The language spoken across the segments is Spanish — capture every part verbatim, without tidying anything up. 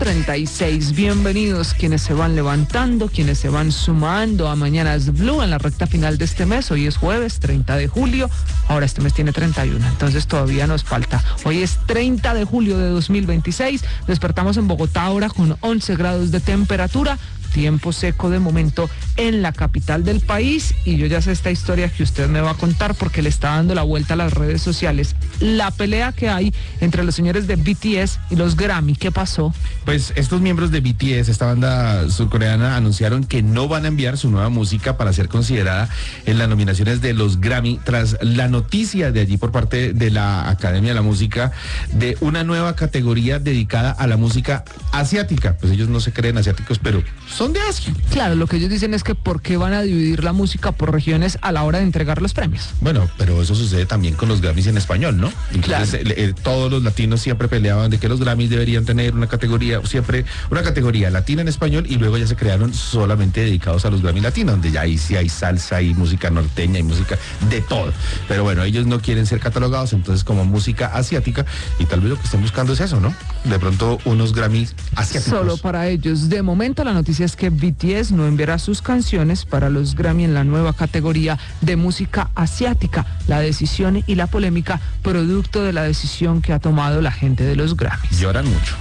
treinta y seis. Bienvenidos quienes se van levantando, quienes se van sumando a Mañanas Blue en la recta final de este mes. Hoy es jueves treinta de julio, ahora este mes tiene treinta y uno, entonces todavía nos falta. Hoy es treinta de julio de dos mil veintiséis, despertamos en Bogotá ahora con once grados de temperatura. Tiempo seco de momento en la capital del país, y yo ya sé esta historia que usted me va a contar porque le está dando la vuelta a las redes sociales. La pelea que hay entre los señores de B T S y los Grammy, ¿qué pasó? Pues estos miembros de B T S, esta banda surcoreana, anunciaron que no van a enviar su nueva música para ser considerada en las nominaciones de los Grammy tras la noticia de allí por parte de la Academia de la Música de una nueva categoría dedicada a la música asiática. Pues ellos no se creen asiáticos, pero son de Asia. Claro, lo que ellos dicen es que ¿por qué van a dividir la música por regiones a la hora de entregar los premios? Bueno, pero eso sucede también con los Grammys en español, ¿no? Entonces, claro. eh, eh, todos los latinos siempre peleaban de que los Grammys deberían tener una categoría, siempre una categoría latina en español, y luego ya se crearon solamente dedicados a los Grammys latinos, donde ya ahí sí hay salsa, hay música norteña, hay música de todo. Pero bueno, ellos no quieren ser catalogados entonces como música asiática, y tal vez lo que estén buscando es eso, ¿no? De pronto unos Grammys asiáticos. Solo para ellos. De momento la noticia es que B T S no enviará sus canciones para los Grammy en la nueva categoría de música asiática. La decisión y la polémica producto de la decisión que ha tomado la gente de los Grammys. Lloran mucho.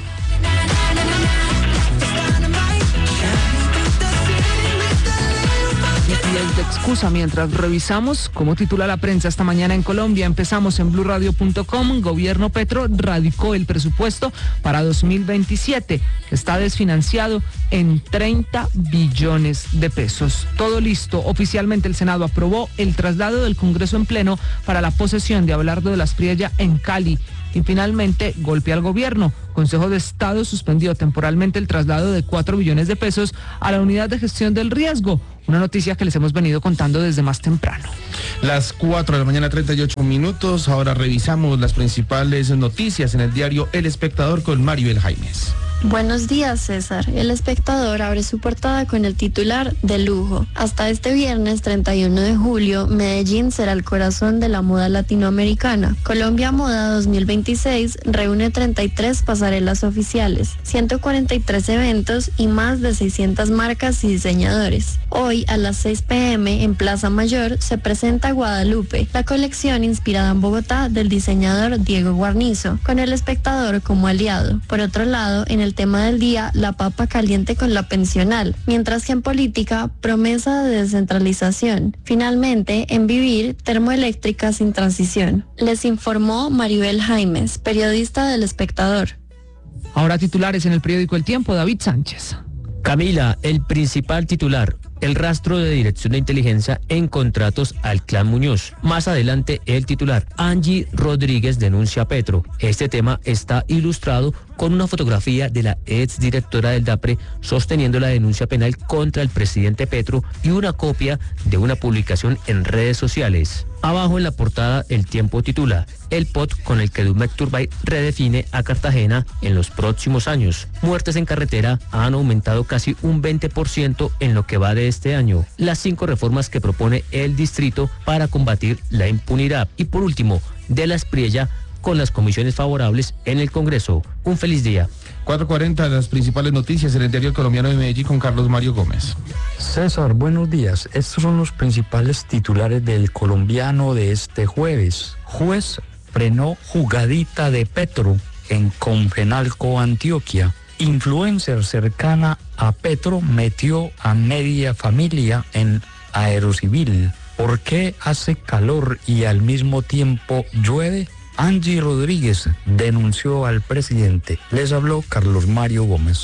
De excusa mientras revisamos cómo titula la prensa esta mañana en Colombia. Empezamos en blue radio punto com. Gobierno Petro radicó el presupuesto para dos mil veintisiete. Está desfinanciado en treinta billones de pesos. Todo listo. Oficialmente el Senado aprobó el traslado del Congreso en pleno para la posesión de Abelardo de las Priella en Cali. Y finalmente, golpe al gobierno. Consejo de Estado suspendió temporalmente el traslado de cuatro billones de pesos a la Unidad de Gestión del Riesgo. Una noticia que les hemos venido contando desde más temprano. Las cuatro de la mañana, treinta y ocho minutos. Ahora revisamos las principales noticias en el diario El Espectador con Maribel Jaimes. Buenos días, César. El Espectador abre su portada con el titular de lujo. Hasta este viernes treinta y uno de julio, Medellín será el corazón de la moda latinoamericana. Colombia Moda dos mil veintiséis reúne treinta y tres pasarelas oficiales, ciento cuarenta y tres eventos y más de seiscientas marcas y diseñadores. Hoy a las seis pe eme en Plaza Mayor se presenta Guadalupe, la colección inspirada en Bogotá del diseñador Diego Guarnizo, con El Espectador como aliado. Por otro lado, en el El tema del día, la papa caliente con la pensional, mientras que en política, promesa de descentralización. Finalmente, en Vivir, termoeléctrica sin transición. Les informó Maribel Jaimes, periodista del Espectador. Ahora titulares en el periódico El Tiempo, David Sánchez. Camila, el principal titular. El rastro de Dirección de Inteligencia en contratos al Clan Muñoz. Más adelante, el titular. Angie Rodríguez denuncia a Petro. Este tema está ilustrado con una fotografía de la exdirectora del DAPRE sosteniendo la denuncia penal contra el presidente Petro y una copia de una publicación en redes sociales. Abajo en la portada, El Tiempo titula: el P O T con el que Dumek Turbay redefine a Cartagena en los próximos años. Muertes en carretera han aumentado casi un veinte por ciento en lo que va de este año. Las cinco reformas que propone el distrito para combatir la impunidad. Y por último, de las Priella con las comisiones favorables en el Congreso. Un feliz día. cuatro cuarenta, las principales noticias en el diario El Colombiano de Medellín con Carlos Mario Gómez. César, buenos días. Estos son los principales titulares del Colombiano de este jueves. Juez frenó jugadita de Petro en Confenalco, Antioquia. Influencer cercana a Petro metió a media familia en Aerocivil. ¿Por qué hace calor y al mismo tiempo llueve? Angie Rodríguez denunció al presidente. Les habló Carlos Mario Gómez.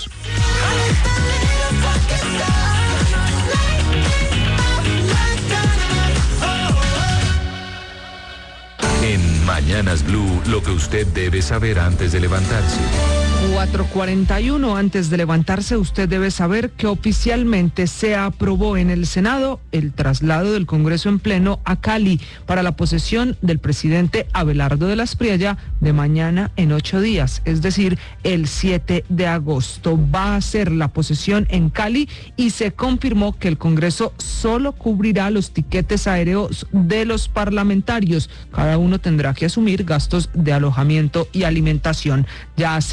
En Mañanas Blue, lo que usted debe saber antes de levantarse. cuatro cuarenta y uno, antes de levantarse, usted debe saber que oficialmente se aprobó en el Senado el traslado del Congreso en pleno a Cali para la posesión del presidente Abelardo de las Priella de mañana en ocho días, es decir, el siete de agosto. Va a ser la posesión en Cali y se confirmó que el Congreso solo cubrirá los tiquetes aéreos de los parlamentarios. Cada uno tendrá que asumir gastos de alojamiento y alimentación. Ya así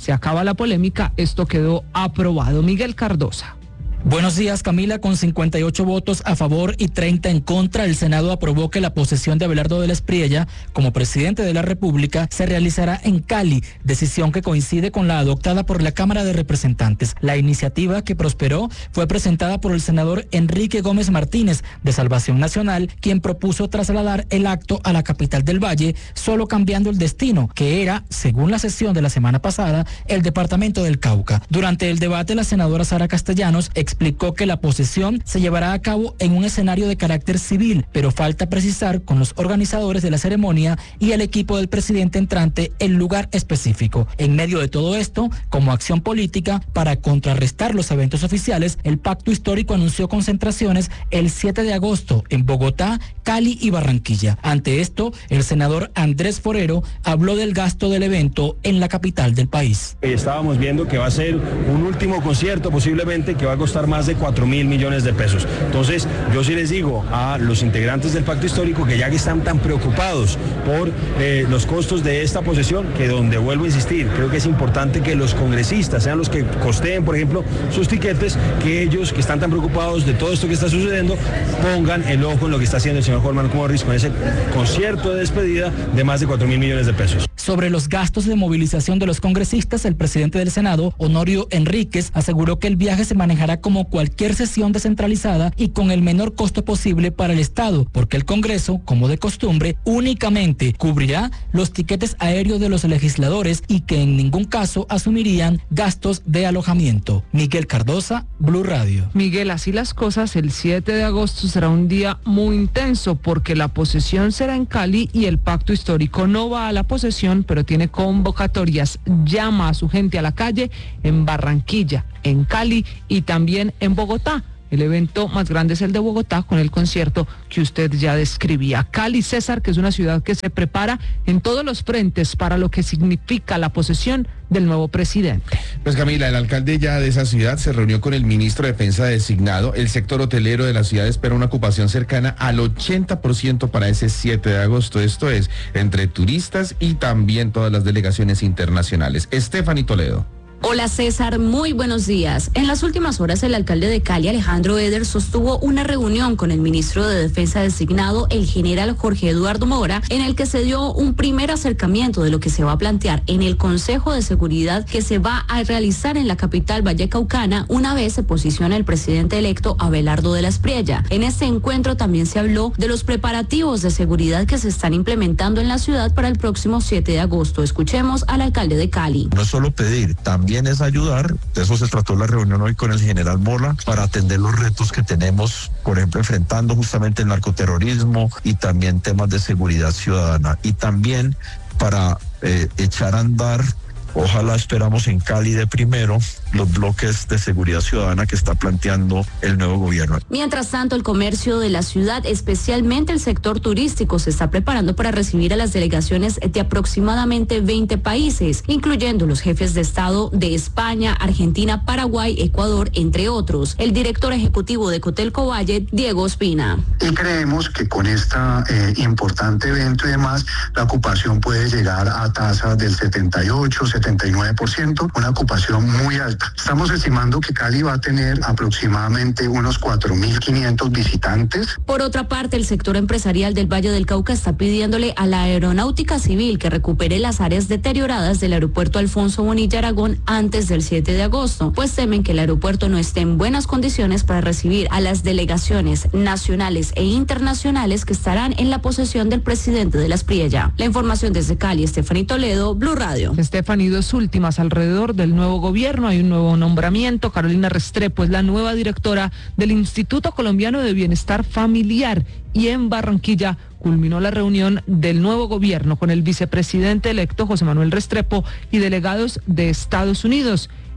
se acaba la polémica, esto quedó aprobado. Miguel Cardosa. Buenos días, Camila. Con cincuenta y ocho votos a favor y treinta en contra, el Senado aprobó que la posesión de Abelardo de la Espriella como presidente de la República se realizará en Cali, decisión que coincide con la adoptada por la Cámara de Representantes. La iniciativa, que prosperó, fue presentada por el senador Enrique Gómez Martínez, de Salvación Nacional, quien propuso trasladar el acto a la capital del Valle, solo cambiando el destino, que era, según la sesión de la semana pasada, el departamento del Cauca. Durante el debate, la senadora Sara Castellanos explicó que la posesión se llevará a cabo en un escenario de carácter civil, pero falta precisar con los organizadores de la ceremonia y el equipo del presidente entrante el lugar específico. En medio de todo esto, como acción política, para contrarrestar los eventos oficiales, el Pacto Histórico anunció concentraciones el siete de agosto en Bogotá, Cali y Barranquilla. Ante esto, el senador Andrés Forero habló del gasto del evento en la capital del país. Estábamos viendo que va a ser un último concierto posiblemente que va a costar más de cuatro mil millones de pesos. Entonces, yo sí les digo a los integrantes del Pacto Histórico que ya que están tan preocupados por eh, los costos de esta posesión, que donde vuelvo a insistir, creo que es importante que los congresistas sean los que costeen, por ejemplo, sus tiquetes, que ellos que están tan preocupados de todo esto que está sucediendo, pongan el ojo en lo que está haciendo el señor Juan Manuel Morris con ese concierto de despedida de más de cuatro mil millones de pesos. Sobre los gastos de movilización de los congresistas, el presidente del Senado, Honorio Enríquez, aseguró que el viaje se manejará como cualquier sesión descentralizada y con el menor costo posible para el Estado, porque el Congreso, como de costumbre, únicamente cubrirá los tiquetes aéreos de los legisladores y que en ningún caso asumirían gastos de alojamiento. Miguel Cardosa, Blue Radio. Miguel, así las cosas, el siete de agosto será un día muy intenso porque la posesión será en Cali y el Pacto Histórico no va a la posesión, pero tiene convocatorias, llama a su gente a la calle en Barranquilla, en Cali y también en Bogotá. El evento más grande es el de Bogotá, con el concierto que usted ya describía. Cali, César, que es una ciudad que se prepara en todos los frentes para lo que significa la posesión del nuevo presidente. Pues Camila, el alcalde ya de esa ciudad se reunió con el ministro de Defensa designado. El sector hotelero de la ciudad espera una ocupación cercana al ochenta por ciento para ese siete de agosto. Esto es, entre turistas y también todas las delegaciones internacionales. Stephanie Toledo. Hola César, muy buenos días. En las últimas horas el alcalde de Cali, Alejandro Eder, sostuvo una reunión con el ministro de Defensa designado, el general Jorge Eduardo Mora, en el que se dio un primer acercamiento de lo que se va a plantear en el Consejo de Seguridad que se va a realizar en la capital vallecaucana una vez se posicione el presidente electo Abelardo de la Espriella. En este encuentro también se habló de los preparativos de seguridad que se están implementando en la ciudad para el próximo siete de agosto. Escuchemos al alcalde de Cali. No es solo pedir, también También es ayudar, de eso se trató la reunión hoy con el general Mola, para atender los retos que tenemos, por ejemplo, enfrentando justamente el narcoterrorismo y también temas de seguridad ciudadana. Y también para eh, echar a andar, ojalá esperamos en Cali de primero, los bloques de seguridad ciudadana que está planteando el nuevo gobierno. Mientras tanto, el comercio de la ciudad, especialmente el sector turístico, se está preparando para recibir a las delegaciones de aproximadamente veinte países, incluyendo los jefes de Estado de España, Argentina, Paraguay, Ecuador, entre otros. El director ejecutivo de Cotelco Valle, Diego Ospina. Y creemos que con este eh, importante evento y demás, la ocupación puede llegar a tasas del setenta y ocho, setenta y nueve por ciento, una ocupación muy alta. Estamos estimando que Cali va a tener aproximadamente unos cuatro mil quinientos visitantes. Por otra parte, el sector empresarial del Valle del Cauca está pidiéndole a la Aeronáutica Civil que recupere las áreas deterioradas del aeropuerto Alfonso Bonilla Aragón antes del siete de agosto, pues temen que el aeropuerto no esté en buenas condiciones para recibir a las delegaciones nacionales e internacionales que estarán en la posesión del presidente de la Espriella. La información desde Cali, Stephanie Toledo, Blue Radio. Stephanie, dos últimas alrededor del nuevo gobierno. Hay un nuevo nombramiento. Carolina Restrepo es la nueva directora del Instituto Colombiano de Bienestar Familiar y en Barranquilla culminó la reunión del nuevo gobierno con el vicepresidente electo José Manuel Restrepo y delegados de Estados Unidos.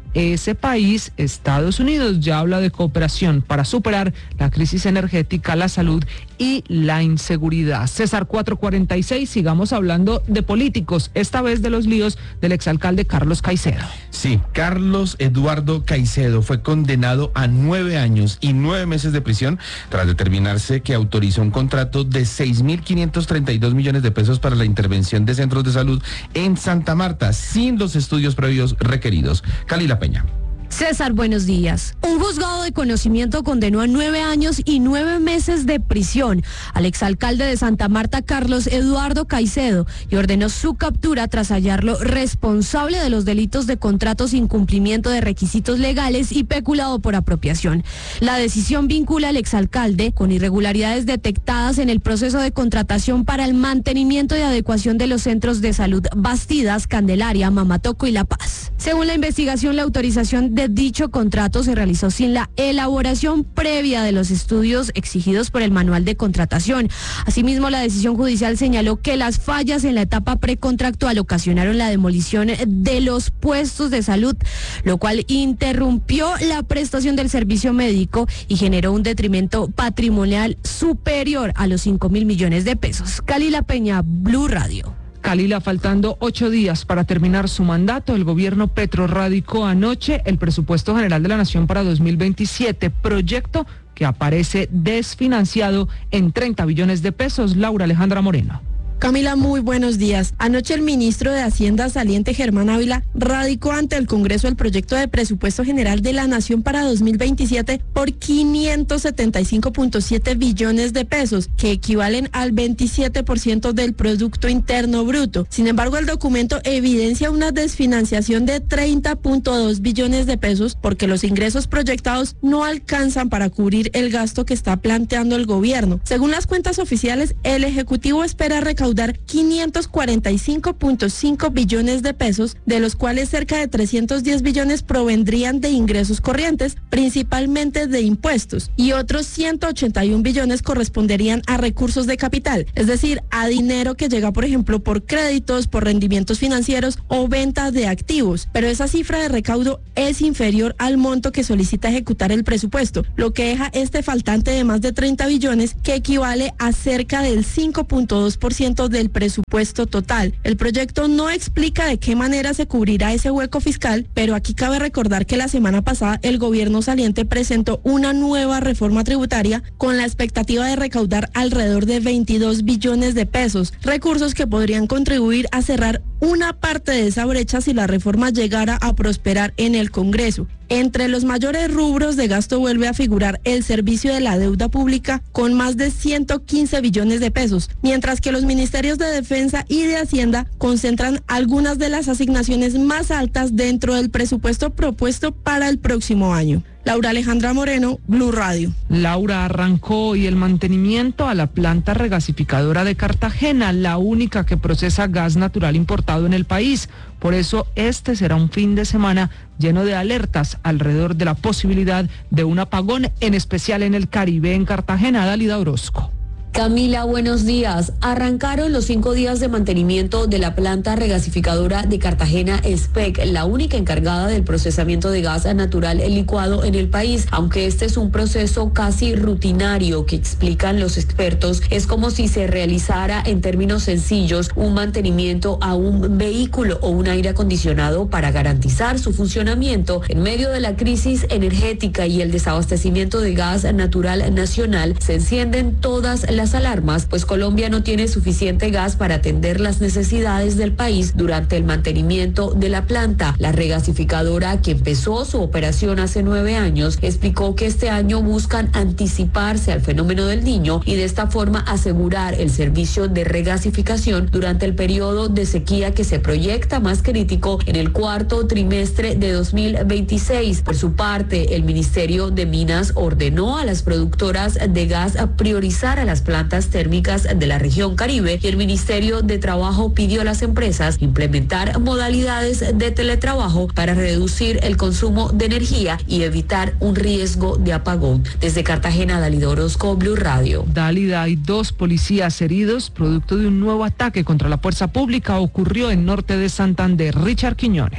ese país, Estados Unidos, ya habla de cooperación para superar la crisis energética, la salud y la inseguridad. César cuatro cuarenta y seis, sigamos hablando de políticos, esta vez de los líos del exalcalde Carlos Caicedo. Sí, Carlos Eduardo Caicedo fue condenado a nueve años y nueve meses de prisión tras determinarse que autorizó un contrato de seis mil quinientos treinta y dos millones de pesos para la intervención de centros de salud en Santa Marta sin los estudios previos requeridos. Calila Peña. César, buenos días. Un juzgado de conocimiento condenó a nueve años y nueve meses de prisión al exalcalde de Santa Marta, Carlos Eduardo Caicedo, y ordenó su captura tras hallarlo responsable de los delitos de contratos, incumplimiento de requisitos legales y peculado por apropiación. La decisión vincula al exalcalde con irregularidades detectadas en el proceso de contratación para el mantenimiento y adecuación de los centros de salud Bastidas, Candelaria, Mamatoco y La Paz. Según la investigación, la autorización de dicho contrato se realizó sin la elaboración previa de los estudios exigidos por el manual de contratación. Asimismo, la decisión judicial señaló que las fallas en la etapa precontractual ocasionaron la demolición de los puestos de salud, lo cual interrumpió la prestación del servicio médico y generó un detrimento patrimonial superior a los cinco mil millones de pesos. Calila Peña, Blue Radio. Calila, faltando ocho días para terminar su mandato, el gobierno Petro radicó anoche el presupuesto general de la Nación para dos mil veintisiete, proyecto que aparece desfinanciado en treinta billones de pesos. Laura Alejandra Moreno. Camila, muy buenos días. Anoche el ministro de Hacienda saliente, Germán Ávila, radicó ante el Congreso el proyecto de presupuesto general de la Nación para dos mil veintisiete por quinientos setenta y cinco punto siete billones de pesos, que equivalen al veintisiete por ciento del Producto Interno Bruto. Sin embargo, el documento evidencia una desfinanciación de treinta punto dos billones de pesos porque los ingresos proyectados no alcanzan para cubrir el gasto que está planteando el gobierno. Según las cuentas oficiales, el Ejecutivo espera recaudar quinientos cuarenta y cinco punto cinco billones de pesos, de los cuales cerca de trescientos diez billones provendrían de ingresos corrientes, principalmente de impuestos, y otros ciento ochenta y un billones corresponderían a recursos de capital, es decir, a dinero que llega, por ejemplo, por créditos, por rendimientos financieros o ventas de activos. Pero esa cifra de recaudo es inferior al monto que solicita ejecutar el presupuesto, lo que deja este faltante de más de treinta billones, que equivale a cerca del cinco punto dos por ciento del presupuesto total. El proyecto no explica de qué manera se cubrirá ese hueco fiscal, pero aquí cabe recordar que la semana pasada el gobierno saliente presentó una nueva reforma tributaria con la expectativa de recaudar alrededor de veintidós billones de pesos, recursos que podrían contribuir a cerrar una parte de esa brecha si la reforma llegara a prosperar en el Congreso. Entre los mayores rubros de gasto vuelve a figurar el servicio de la deuda pública con más de ciento quince billones de pesos, mientras que los ministerios de Defensa y de Hacienda concentran algunas de las asignaciones más altas dentro del presupuesto propuesto para el próximo año. Laura Alejandra Moreno, Blue Radio. Laura, arrancó hoy el mantenimiento a la planta regasificadora de Cartagena, la única que procesa gas natural importado en el país. Por eso este será un fin de semana lleno de alertas alrededor de la posibilidad de un apagón, en especial en el Caribe, en Cartagena. Dalida Orozco. Camila, buenos días. Arrancaron los cinco días de mantenimiento de la planta regasificadora de Cartagena S P E C, la única encargada del procesamiento de gas natural licuado en el país. Aunque este es un proceso casi rutinario que explican los expertos, es como si se realizara en términos sencillos un mantenimiento a un vehículo o un aire acondicionado para garantizar su funcionamiento. En medio de la crisis energética y el desabastecimiento de gas natural nacional, se encienden todas las las alarmas, pues Colombia no tiene suficiente gas para atender las necesidades del país durante el mantenimiento de la planta. La regasificadora, que empezó su operación hace nueve años, explicó que este año buscan anticiparse al fenómeno del Niño y de esta forma asegurar el servicio de regasificación durante el periodo de sequía que se proyecta más crítico en el cuarto trimestre de dos mil veintiséis. Por su parte, el Ministerio de Minas ordenó a las productoras de gas a priorizar a las plantas térmicas de la región Caribe, y el Ministerio de Trabajo pidió a las empresas implementar modalidades de teletrabajo para reducir el consumo de energía y evitar un riesgo de apagón. Desde Cartagena, Dalida Orozco, Blue Radio. Dalida, hay dos policías heridos producto de un nuevo ataque contra la fuerza pública. Ocurrió en norte de Santander. Richard Quiñones.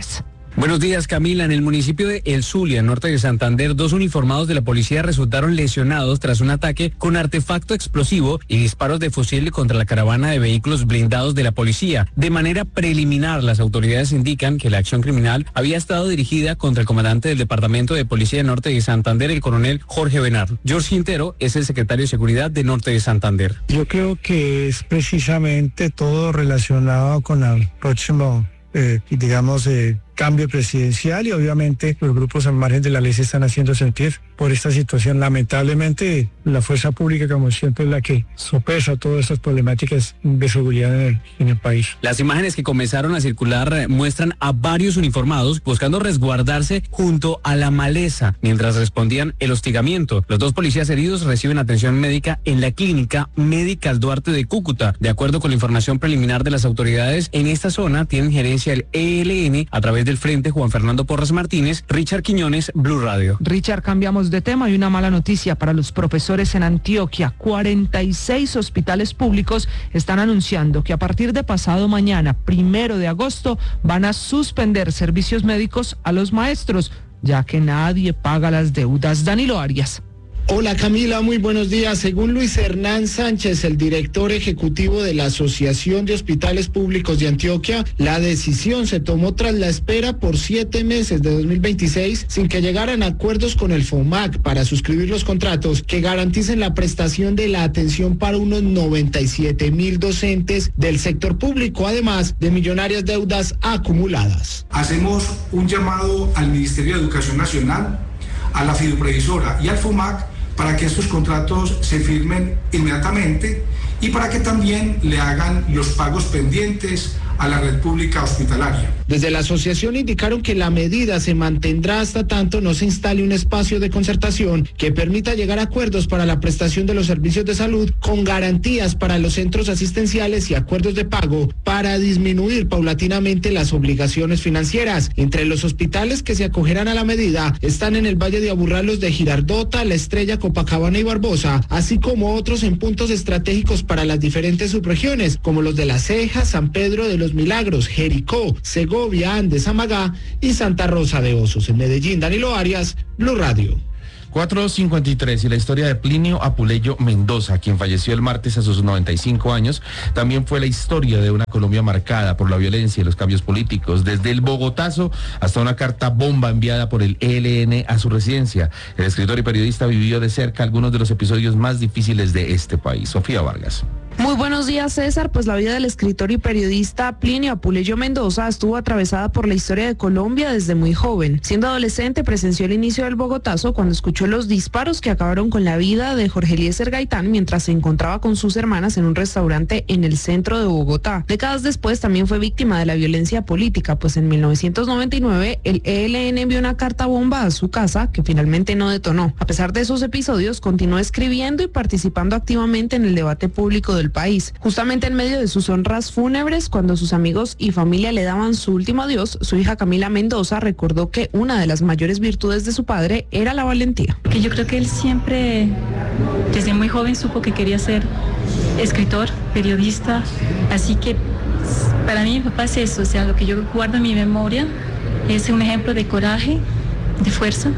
Buenos días, Camila. En el municipio de El Zulia, norte de Santander, dos uniformados de la policía resultaron lesionados tras un ataque con artefacto explosivo y disparos de fusil contra la caravana de vehículos blindados de la policía. De manera preliminar, las autoridades indican que la acción criminal había estado dirigida contra el comandante del Departamento de Policía Norte de Santander, el coronel Jorge Benar. George Quintero es el secretario de Seguridad de Norte de Santander. Yo creo que es precisamente todo relacionado con el próximo, eh, digamos, eh, cambio presidencial, y obviamente los grupos al margen de la ley se están haciendo sentir por esta situación. Lamentablemente, la fuerza pública, como siempre, es la que sopesa todas estas problemáticas de seguridad en el, en el país. Las imágenes que comenzaron a circular muestran a varios uniformados buscando resguardarse junto a la maleza mientras respondían el hostigamiento. Los dos policías heridos reciben atención médica en la clínica Médicas Duarte de Cúcuta. De acuerdo con la información preliminar de las autoridades, en esta zona tienen gerencia el E L N a través de del Frente Juan Fernando Porras Martínez. Richard Quiñones, Blue Radio. Richard, cambiamos de tema y una mala noticia para los profesores en Antioquia. cuarenta y seis hospitales públicos están anunciando que a partir de pasado mañana, primero de agosto, van a suspender servicios médicos a los maestros, ya que nadie paga las deudas. Danilo Arias. Hola Camila, muy buenos días. Según Luis Hernán Sánchez, el director ejecutivo de la Asociación de Hospitales Públicos de Antioquia, la decisión se tomó tras la espera por siete meses de dos mil veintiséis sin que llegaran a acuerdos con el FOMAC para suscribir los contratos que garanticen la prestación de la atención para unos noventa y siete mil docentes del sector público, además de millonarias deudas acumuladas. Hacemos un llamado al Ministerio de Educación Nacional, a la fiduprevisora y al FOMAC para que estos contratos se firmen inmediatamente y para que también le hagan los pagos pendientes a la red pública hospitalaria. Desde la asociación indicaron que la medida se mantendrá hasta tanto no se instale un espacio de concertación que permita llegar a acuerdos para la prestación de los servicios de salud con garantías para los centros asistenciales y acuerdos de pago para disminuir paulatinamente las obligaciones financieras. Entre los hospitales que se acogerán a la medida están en el Valle de Aburrá los de Girardota, La Estrella, Copacabana y Barbosa, así como otros en puntos estratégicos para las diferentes subregiones, como los de La Ceja, San Pedro de los Milagros, Jericó, Segovia, Andes, Amagá y Santa Rosa de Osos. En Medellín, Danilo Arias, Blue Radio. cuatro cincuenta y tres, y la historia de Plinio Apuleyo Mendoza, quien falleció el martes a sus noventa y cinco años, también fue la historia de una Colombia marcada por la violencia y los cambios políticos, desde el Bogotazo hasta una carta bomba enviada por el E L N a su residencia. El escritor y periodista vivió de cerca algunos de los episodios más difíciles de este país. Sofía Vargas. Muy buenos días, César. Pues la vida del escritor y periodista Plinio Apuleyo Mendoza estuvo atravesada por la historia de Colombia desde muy joven. Siendo adolescente, presenció el inicio del Bogotazo cuando escuchó los disparos que acabaron con la vida de Jorge Eliezer Gaitán mientras se encontraba con sus hermanas en un restaurante en el centro de Bogotá. Décadas después también fue víctima de la violencia política, pues en mil novecientos noventa y nueve el E L N envió una carta bomba a su casa que finalmente no detonó. A pesar de esos episodios, continuó escribiendo y participando activamente en el debate público del país. Justamente en medio de sus honras fúnebres, cuando sus amigos y familia le daban su último adiós, su hija Camila Mendoza recordó que una de las mayores virtudes de su padre era la valentía. Que yo creo que él siempre, desde muy joven, supo que quería ser escritor, periodista, así que para mí mi papá es eso, o sea, lo que yo guardo en mi memoria es un ejemplo de coraje, de fuerza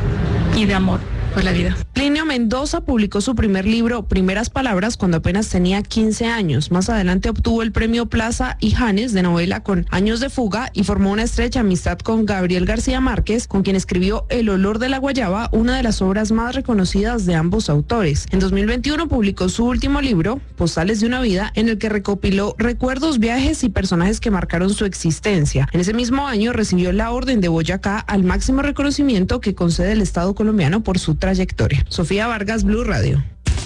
y de amor por la vida. Plinio Mendoza publicó su primer libro, Primeras Palabras, cuando apenas tenía quince años. Más adelante obtuvo el premio Plaza y Janes de novela con Años de Fuga y formó una estrecha amistad con Gabriel García Márquez, con quien escribió El olor de la guayaba, una de las obras más reconocidas de ambos autores. En dos mil veintiuno publicó su último libro, Postales de una vida, en el que recopiló recuerdos, viajes y personajes que marcaron su existencia. En ese mismo año recibió la Orden de Boyacá, al máximo reconocimiento que concede el Estado colombiano por su trayectoria. Sofía Vargas, Blue Radio.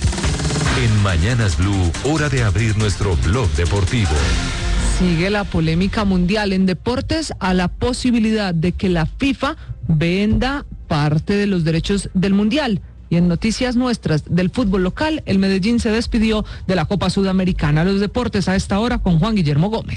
En Mañanas Blue, hora de abrir nuestro blog deportivo. Sigue la polémica mundial en deportes a la posibilidad de que la FIFA venda parte de los derechos del mundial. Y en noticias nuestras del fútbol local, el Medellín se despidió de la Copa Sudamericana. Los deportes a esta hora con Juan Guillermo Gómez.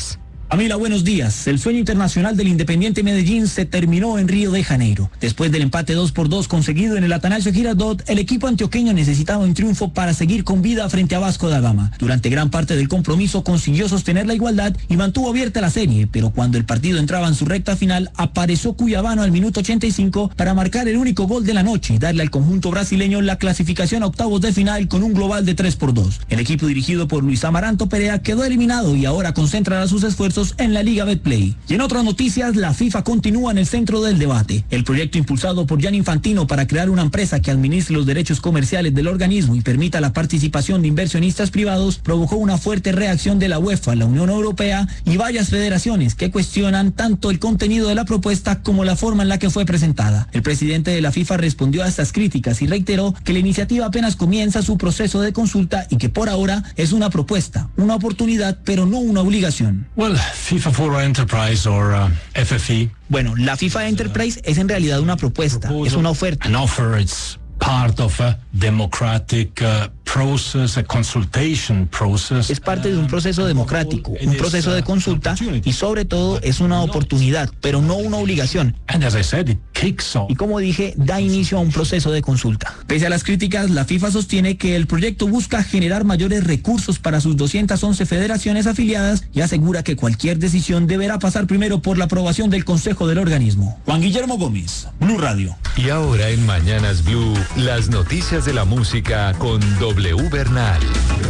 Camila, buenos días. El sueño internacional del Independiente Medellín se terminó en Río de Janeiro. Después del empate dos por dos conseguido en el Atanasio Girardot, el equipo antioqueño necesitaba un triunfo para seguir con vida frente a Vasco da Gama. Durante gran parte del compromiso consiguió sostener la igualdad y mantuvo abierta la serie, pero cuando el partido entraba en su recta final, apareció Cuyabano al minuto ochenta y cinco para marcar el único gol de la noche y darle al conjunto brasileño la clasificación a octavos de final con un global de tres por dos. El equipo dirigido por Luis Amaranto Perea quedó eliminado y ahora concentrará sus esfuerzos en la Liga Betplay. Y en otras noticias, la FIFA continúa en el centro del debate. El proyecto impulsado por Gianni Infantino para crear una empresa que administre los derechos comerciales del organismo y permita la participación de inversionistas privados provocó una fuerte reacción de la UEFA, la Unión Europea y varias federaciones que cuestionan tanto el contenido de la propuesta como la forma en la que fue presentada. El presidente de la FIFA respondió a estas críticas y reiteró que la iniciativa apenas comienza su proceso de consulta y que por ahora es una propuesta, una oportunidad, pero no una obligación. Well, FIFA for Enterprise or uh, F F E. Bueno, la FIFA Enterprise es en realidad una propuesta, es una oferta. An offer, it's part of a democratic uh, process, a consultation process. Es parte de un proceso democrático, un proceso de consulta y sobre todo es una oportunidad, pero no una obligación. And as I said, it kicks off. Y como dije, da inicio a un proceso de consulta. Pese a las críticas, la FIFA sostiene que el proyecto busca generar mayores recursos para sus doscientas once federaciones afiliadas y asegura que cualquier decisión deberá pasar primero por la aprobación del Consejo del organismo. Juan Guillermo Gómez, Blue Radio. Y ahora en Mañanas Blue, las noticias de la música con W Bernal.